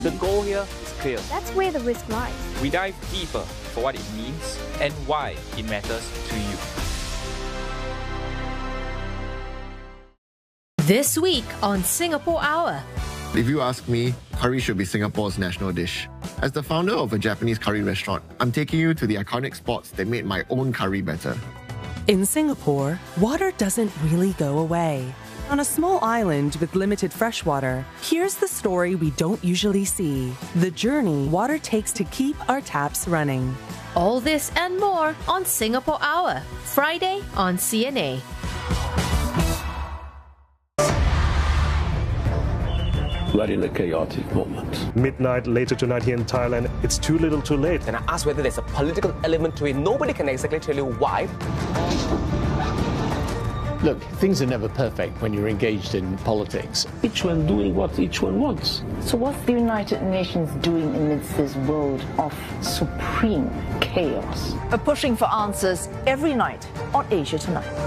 The goal here is clear. That's where the risk lies. We dive deeper for what it means and why it matters to you. This week on Singapore Hour. If you ask me, curry should be Singapore's national dish. As the founder of a Japanese curry restaurant, I'm taking you to the iconic spots that made my own curry better. In Singapore, water doesn't really go away. On a small island with limited fresh water, here's the story we don't usually see. The journey water takes to keep our taps running. All this and more on Singapore Hour, Friday on CNA. We're in a chaotic moment. Midnight later tonight here in Thailand, it's too little too late. And I asked whether there's a political element to it. Nobody can exactly tell you why. Look, things are never perfect when you're engaged in politics. Each one doing what each one wants. So what's the United Nations doing amidst this world of supreme chaos? Pushing for answers every night on Asia Tonight.